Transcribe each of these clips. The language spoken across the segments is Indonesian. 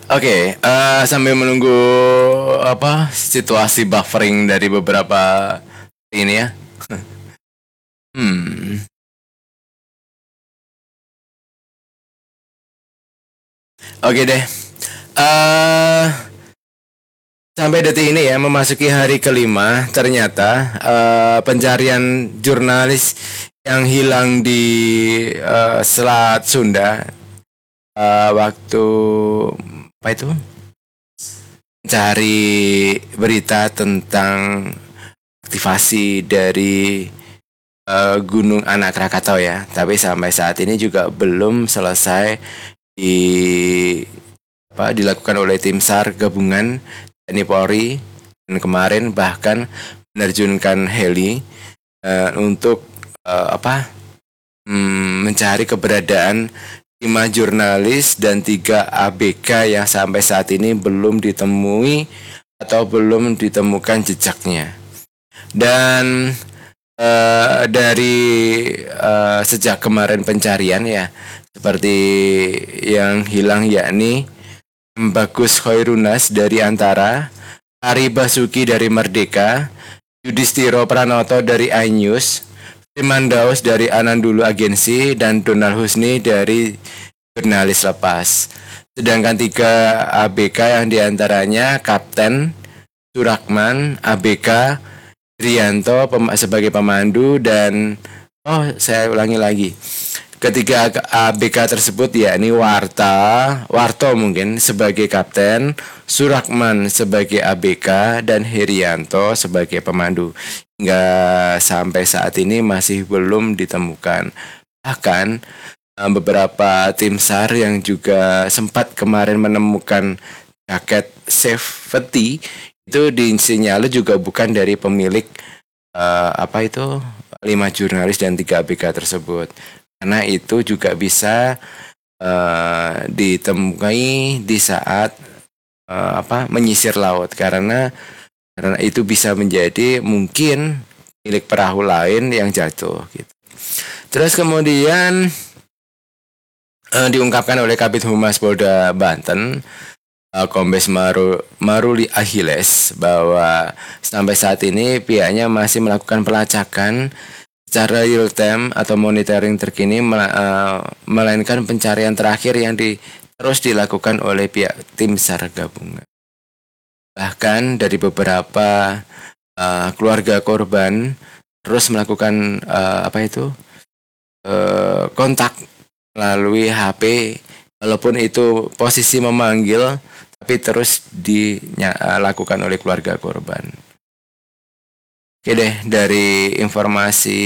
Oke, sambil menunggu situasi buffering dari beberapa ini ya. Hmm. Oke deh. Sampai detik ini ya, memasuki hari kelima, ternyata pencarian jurnalis yang hilang di Selat Sunda waktu apa itu? Mencari berita tentang aktivasi dari Gunung Anak Krakatau ya. Tapi sampai saat ini juga belum selesai dilakukan oleh tim SAR gabungan TNI Polri, dan kemarin bahkan menerjunkan heli untuk mencari keberadaan 5 jurnalis dan 3 ABK yang sampai saat ini belum ditemui atau belum ditemukan jejaknya. Dan dari sejak kemarin pencarian ya, seperti yang hilang yakni Bagus Khoirunas dari Antara, Ari Basuki dari Merdeka, Yudhistiro Pranoto dari iNews, Firman Daus dari Anandulu Agensi, dan Donald Husni dari Jurnalis Lepas. Sedangkan 3 ABK yang diantaranya Kapten Surakman, ABK Rianto sebagai pemandu, dan saya ulangi lagi. Ketiga ABK tersebut yakni Warto mungkin sebagai kapten, Surakman sebagai ABK, dan Herianto sebagai pemandu. Hingga sampai saat ini masih belum ditemukan. Bahkan beberapa tim SAR yang juga sempat kemarin menemukan jaket safety itu disinyalir juga bukan dari pemilik 5 jurnalis dan 3 ABK tersebut. Karena itu juga bisa ditemui di saat menyisir laut, karena itu bisa menjadi mungkin milik perahu lain yang jatuh gitu. Terus kemudian diungkapkan oleh Kabid Humas Polda Banten, Kombes Maruli Achilles, bahwa sampai saat ini pihaknya masih melakukan pelacakan secara real time atau monitoring terkini, melainkan pencarian terakhir yang terus dilakukan oleh pihak tim SAR gabungan. Bahkan dari beberapa keluarga korban terus melakukan kontak melalui HP, walaupun itu posisi memanggil, tapi terus dilakukan oleh keluarga korban. Oke deh, dari informasi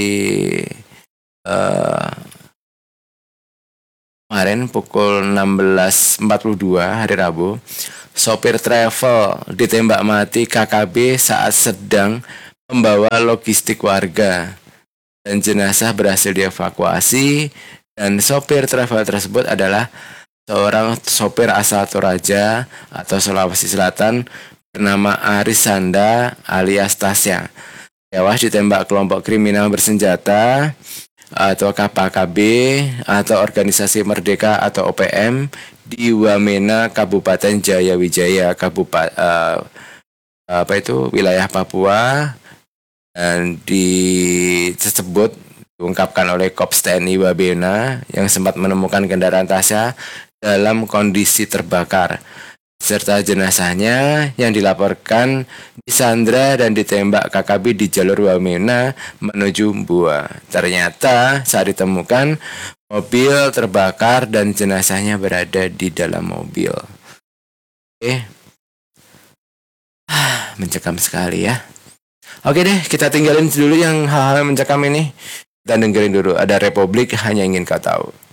kemarin pukul 16.42 hari Rabu, sopir travel ditembak mati KKB saat sedang membawa logistik warga, dan jenazah berhasil dievakuasi. Dan sopir travel tersebut adalah seorang sopir asal Toraja atau Sulawesi Selatan bernama Arisanda alias Tasya, tewas ditembak kelompok kriminal bersenjata atau KPKB atau Organisasi Merdeka atau OPM di Wamena, Kabupaten Jayawijaya, wilayah Papua. Dan diungkapkan oleh Kops TNI Wamena yang sempat menemukan kendaraan Tasya dalam kondisi terbakar, serta jenazahnya yang dilaporkan disandra dan ditembak KKB di jalur Wamena menuju Mbua. Ternyata saat ditemukan, mobil terbakar dan jenazahnya berada di dalam mobil. Mencekam sekali ya. Oke deh, kita tinggalin dulu yang hal-hal mencekam ini. Kita dengerin dulu, ada Republik Hanya Ingin Kau Tahu.